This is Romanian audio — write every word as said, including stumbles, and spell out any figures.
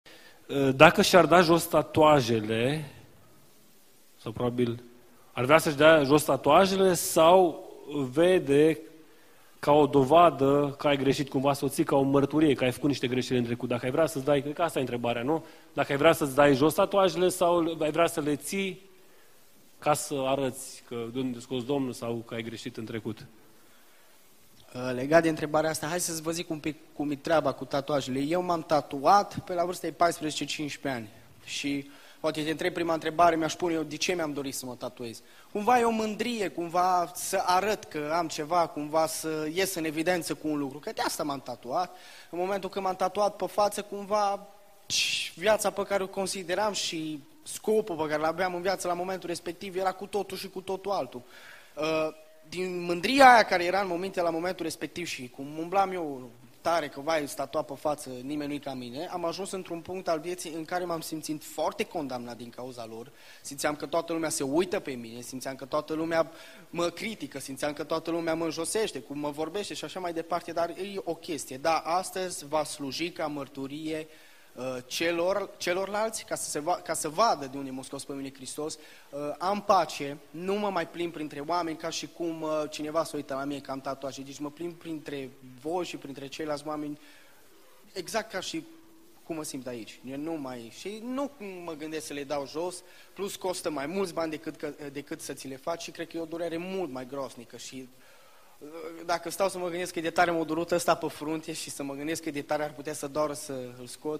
Dacă și-ar da jos tatuajele, sau probabil ar vrea să-și dea jos tatuajele, sau vede ca o dovadă că ai greșit cumva soții, ca o mărturie, că ai făcut niște greșeli în trecut. Dacă ai vrea să-ți dai, cred că asta e întrebarea, nu? Dacă ai vrea să-ți dai jos tatuajele sau ai vrea să le ții ca să arăți că de unde scos Domnul sau că ai greșit în trecut. Legat de întrebarea asta, hai să-ți vă zic un pic cum e treaba cu tatuajele. Eu m-am tatuat pe la vârsta de paisprezece cincisprezece ani și poate te întreb prima întrebare, mi-aș pune eu de ce mi-am dorit să mă tatuez. Cumva e o mândrie, cumva să arăt că am ceva, cumva să ies în evidență cu un lucru, că de asta m-am tatuat. În momentul când m-am tatuat pe față, cumva viața pe care o consideram și scopul pe care l-aveam în viață la momentul respectiv era cu totul și cu totul altul. Din mândria aia care era în momente la momentul respectiv și cum umblam eu tare că vai, statua pe față, nimeni nu-i ca mine, am ajuns într-un punct al vieții în care m-am simțit foarte condamnat din cauza lor, simțeam că toată lumea se uită pe mine, simțeam că toată lumea mă critică, simțeam că toată lumea mă înjosește, cum mă vorbește și așa mai departe, dar e o chestie, da, astăzi va sluji ca mărturie Celor, celorlalți, ca să, se va, ca să vadă de unde m-a scos pe mine Hristos, am pace, nu mă mai plimb printre oameni ca și cum cineva se uită la mine că am tatuaje, deci mă plimb printre voi și printre ceilalți oameni exact ca și cum mă simt aici. Eu nu mai, și nu mă gândesc să le dau jos, plus costă mai mulți bani decât, decât să ți le faci și cred că e o durere mult mai groasnică și dacă stau să mă gândesc că de tare m-a durut ăsta pe frunte și să mă gândesc că de tare ar putea să doară să îl scot,